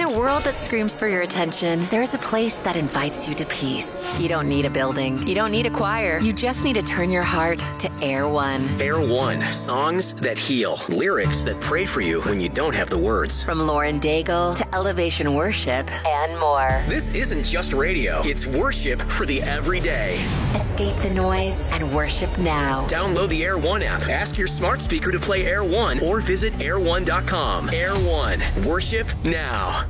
a world that screams for your attention, there's a place that invites you to peace. You don't need a building. You don't need a choir. You just need to turn your heart to Air One. Air One. Songs that heal. Lyrics that pray for you when you don't have the words. From Lauren Daigle to Elevation Worship and more. This isn't just radio. It's worship for the everyday. Escape the noise and worship now. Download the Air One app. Ask your smart speaker to play Air One or visit air1.com. Air One. Worship now.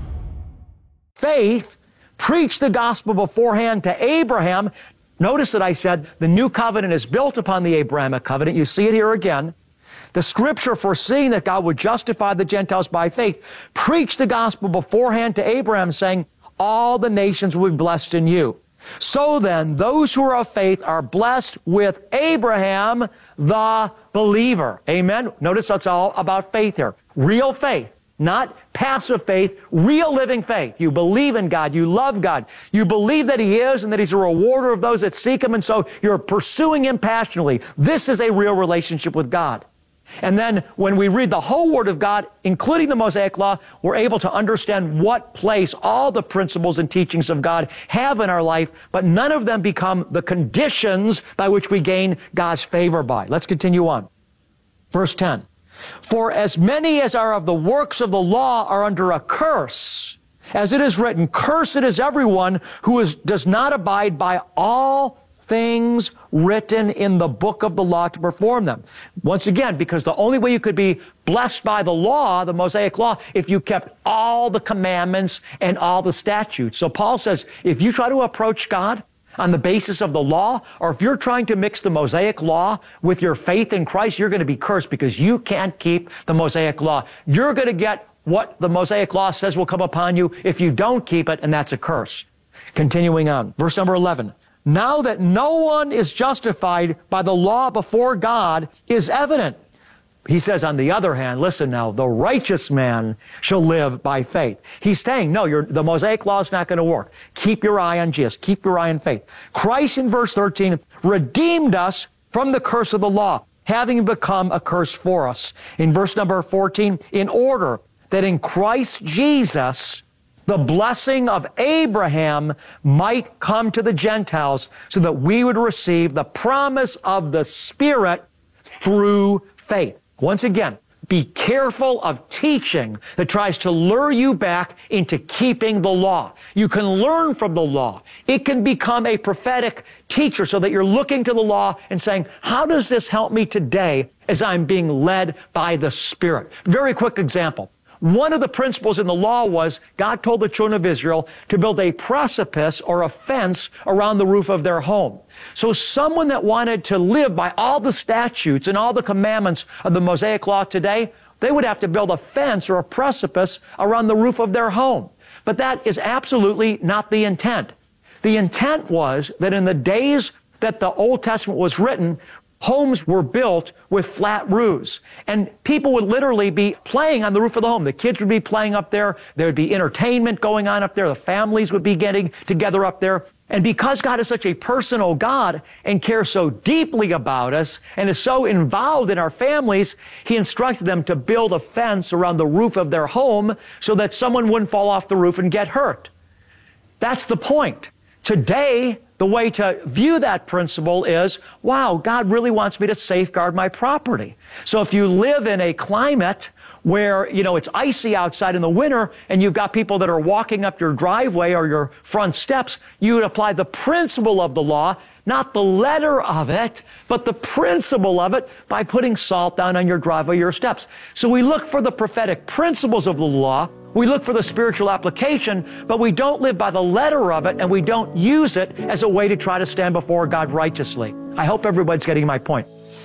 Faith preached the gospel beforehand to Abraham. Notice that I said the new covenant is built upon the Abrahamic covenant. You see it here again. The scripture foreseeing that God would justify the Gentiles by faith preached the gospel beforehand to Abraham, saying, all the nations will be blessed in you. So then, those who are of faith are blessed with Abraham, the believer. Amen? Notice it's all about faith here. Real faith, not passive faith, real living faith. You believe in God. You love God. You believe that He is and that He's a rewarder of those that seek Him, and so you're pursuing Him passionately. This is a real relationship with God. And then when we read the whole Word of God, including the Mosaic Law, we're able to understand what place all the principles and teachings of God have in our life, but none of them become the conditions by which we gain God's favor by. Let's continue on. Verse 10. For as many as are of the works of the law are under a curse, as it is written, cursed is everyone who does not abide by all things written in the book of the law to perform them. Once again, because the only way you could be blessed by the law, the Mosaic law, if you kept all the commandments and all the statutes. So Paul says, if you try to approach God on the basis of the law, or if you're trying to mix the Mosaic law with your faith in Christ, you're going to be cursed because you can't keep the Mosaic law. You're going to get what the Mosaic law says will come upon you if you don't keep it, and that's a curse. Continuing on, verse number 11. Now that no one is justified by the law before God is evident. He says, on the other hand, listen now, the righteous man shall live by faith. He's saying, no, the Mosaic law is not going to work. Keep your eye on Jesus. Keep your eye on faith. Christ, in verse 13, redeemed us from the curse of the law, having become a curse for us. In verse number 14, in order that in Christ Jesus, the blessing of Abraham might come to the Gentiles so that we would receive the promise of the Spirit through faith. Once again, be careful of teaching that tries to lure you back into keeping the law. You can learn from the law. It can become a prophetic teacher so that you're looking to the law and saying, how does this help me today as I'm being led by the Spirit? Very quick example. One of the principles in the law was God told the children of Israel to build a precipice or a fence around the roof of their home. So someone that wanted to live by all the statutes and all the commandments of the Mosaic law today, they would have to build a fence or a precipice around the roof of their home. But that is absolutely not the intent. The intent was that in the days that the Old Testament was written, homes were built with flat roofs, and people would literally be playing on the roof of the home. The kids would be playing up there. There would be entertainment going on up there. The families would be getting together up there. And because God is such a personal God and cares so deeply about us and is so involved in our families, He instructed them to build a fence around the roof of their home so that someone wouldn't fall off the roof and get hurt. That's the point. Today, the way to view that principle is, wow, God really wants me to safeguard my property. So if you live in a climate where, it's icy outside in the winter and you've got people that are walking up your driveway or your front steps, you would apply the principle of the law, not the letter of it, but the principle of it by putting salt down on your driveway, your steps. So we look for the prophetic principles of the law. We look for the spiritual application, but we don't live by the letter of it, and we don't use it as a way to try to stand before God righteously. I hope everybody's getting my point.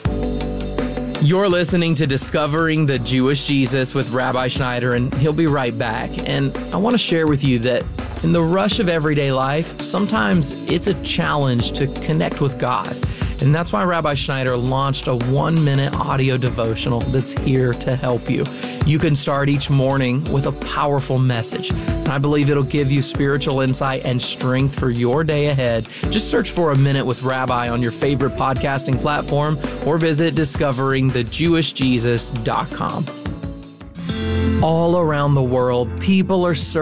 You're listening to Discovering the Jewish Jesus with Rabbi Schneider, and he'll be right back. And I want to share with you that in the rush of everyday life, sometimes it's a challenge to connect with God. And that's why Rabbi Schneider launched a 1-minute audio devotional that's here to help you. You can start each morning with a powerful message. And I believe it'll give you spiritual insight and strength for your day ahead. Just search for A Minute with Rabbi on your favorite podcasting platform or visit discoveringthejewishjesus.com. All around the world, people are searching